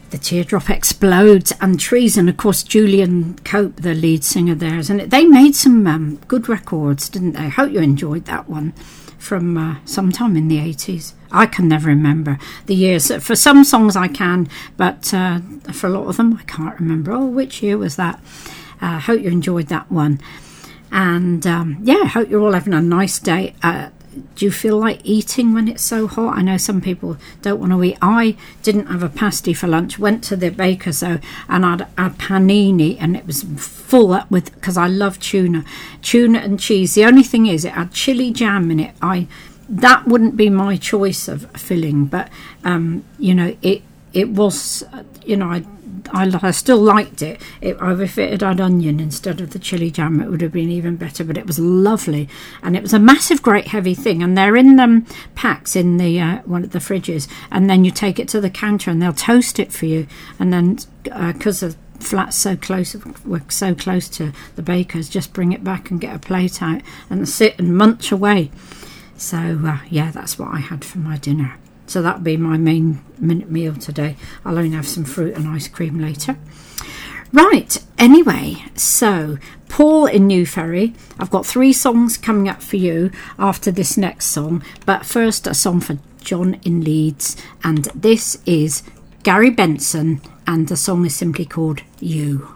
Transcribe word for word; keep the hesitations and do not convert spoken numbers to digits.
The Teardrop Explodes and Trees, and of course Julian Cope, the lead singer there, isn't it? They made some um, good records, didn't they? I hope you enjoyed that one from uh, sometime in the eighties. I can never remember the years. For some songs I can, but uh, for a lot of them I can't remember. Oh, which year was that? I uh, hope you enjoyed that one. And um, yeah, I hope you're all having a nice day. Uh, do you feel like eating when it's so hot? I know some people don't want to eat. I didn't have a pasty for lunch. Went to the baker's though, and I had a panini, and it was full up with, because I love tuna, tuna and cheese. The only thing is, it had chili jam in it. I that wouldn't be my choice of filling, but um, you know, it it was, you know, I. I, I still liked it. it. If it had had onion instead of the chili jam, it would have been even better. But it was lovely, and it was a massive, great, heavy thing. And they're in um, packs in the uh, one of the fridges, and then you take it to the counter, and they'll toast it for you. And then, because uh, the flat's so close, we're so close to the baker's, just bring it back and get a plate out and sit and munch away. So uh, yeah, that's what I had for my dinner. So that'll be my main minute meal today. I'll only have some fruit and ice cream later. Right, anyway, so Paul in New Ferry. I've got three songs coming up for you after this next song. But first, a song for John in Leeds. And this is Gary Benson, and the song is simply called You.